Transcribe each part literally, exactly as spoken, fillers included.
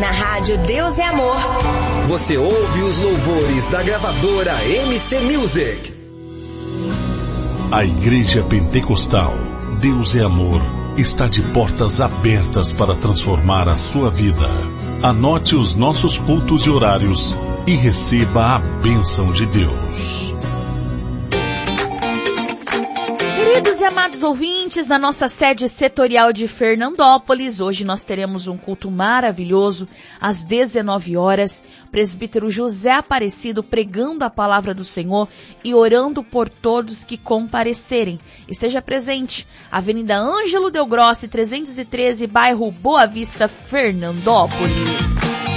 Na rádio Deus é Amor. Você ouve os louvores da gravadora M C Music. A Igreja Pentecostal Deus é Amor está de portas abertas para transformar a sua vida. Anote os nossos cultos e horários e receba a bênção de Deus. Queridos e amados ouvintes, na nossa sede setorial de Fernandópolis, hoje nós teremos um culto maravilhoso às dezenove horas. Presbítero José Aparecido pregando a palavra do Senhor e orando por todos que comparecerem. Esteja presente, Avenida Ângelo Del Grossi, trezentos e treze, bairro Boa Vista, Fernandópolis.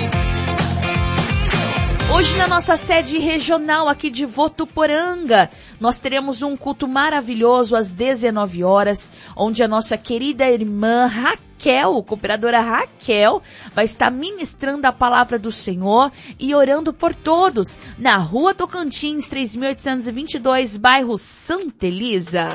Hoje na nossa sede regional aqui de Votuporanga, nós teremos um culto maravilhoso às dezenove horas, onde a nossa querida irmã Raquel, cooperadora Raquel, vai estar ministrando a palavra do Senhor e orando por todos, na Rua Tocantins, três mil oitocentos e vinte e dois, bairro Santa Elisa.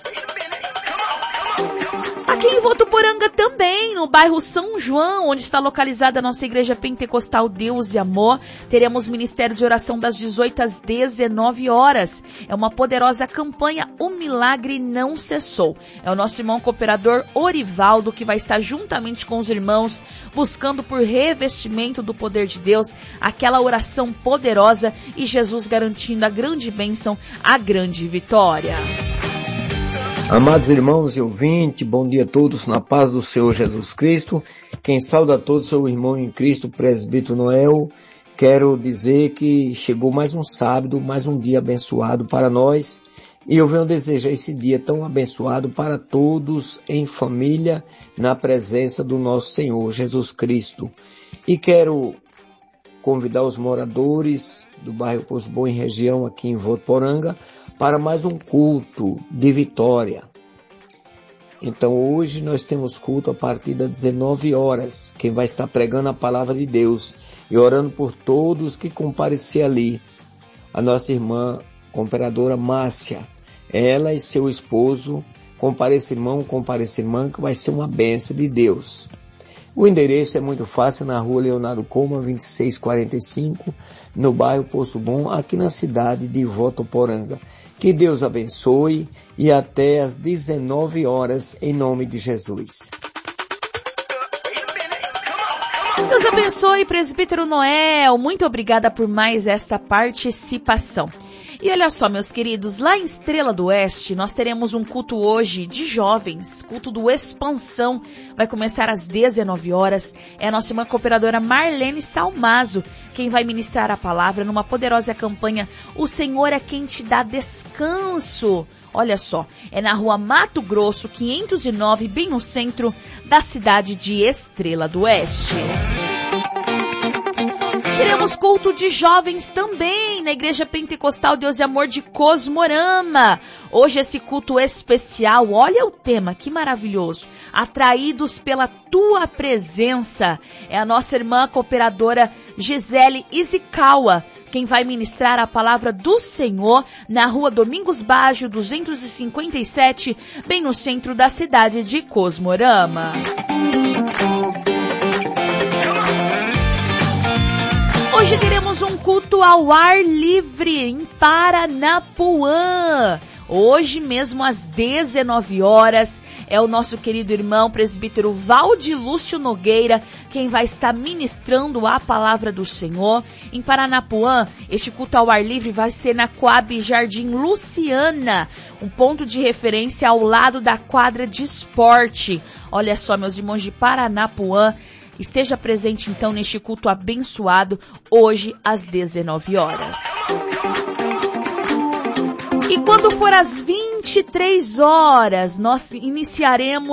Aqui em Votuporanga também, no bairro São João, onde está localizada a nossa Igreja Pentecostal Deus e Amor, teremos Ministério de Oração das dezoito às dezenove horas. É uma poderosa campanha, o milagre não cessou. É o nosso irmão cooperador Orivaldo que vai estar juntamente com os irmãos, buscando por revestimento do poder de Deus, aquela oração poderosa e Jesus garantindo a grande bênção, a grande vitória. Amados irmãos e ouvintes, bom dia a todos na paz do Senhor Jesus Cristo. Quem sauda a todos, seu irmão em Cristo, presbítero Noel. Quero dizer que chegou mais um sábado, mais um dia abençoado para nós. E eu venho desejar esse dia tão abençoado para todos em família, na presença do nosso Senhor Jesus Cristo. E quero convidar os moradores do bairro Poço Bom em região aqui em Votuporanga para mais um culto de vitória. Então hoje nós temos culto a partir das dezenove horas. Quem vai estar pregando a palavra de Deus e orando por todos que comparecer ali, a nossa irmã cooperadora Márcia, ela e seu esposo, compareça irmão, compareça irmã, que vai ser uma bênção de Deus. O endereço é muito fácil, na rua Leonardo Coma, vinte e seis quarenta e cinco, no bairro Poço Bom, aqui na cidade de Votuporanga. Que Deus abençoe e até às dezenove horas, em nome de Jesus. Deus abençoe, presbítero Noel. Muito obrigada por mais esta participação. E olha só, meus queridos, lá em Estrela do Oeste, nós teremos um culto hoje de jovens, culto do Expansão, vai começar às dezenove horas, é a nossa irmã cooperadora Marlene Salmazo, quem vai ministrar a palavra numa poderosa campanha, O Senhor é quem te dá descanso. Olha só, é na rua Mato Grosso, quinhentos e nove, bem no centro da cidade de Estrela do Oeste. Teremos culto de jovens também na Igreja Pentecostal Deus e Amor de Cosmorama. Hoje esse culto especial, olha o tema, que maravilhoso. Atraídos pela tua presença. É a nossa irmã cooperadora Gisele Izikawa, quem vai ministrar a palavra do Senhor na rua Domingos Baggio, duzentos e cinquenta e sete, bem no centro da cidade de Cosmorama. Hoje teremos um culto ao ar livre em Paranapuã. Hoje mesmo às dezenove horas é o nosso querido irmão presbítero Valdilúcio Nogueira quem vai estar ministrando a palavra do Senhor. Em Paranapuã, este culto ao ar livre vai ser na Coab Jardim Luciana, um ponto de referência ao lado da quadra de esporte. Olha só, meus irmãos de Paranapuã, esteja presente então neste culto abençoado, hoje às dezenove horas. E quando for às vinte e três horas, nós iniciaremos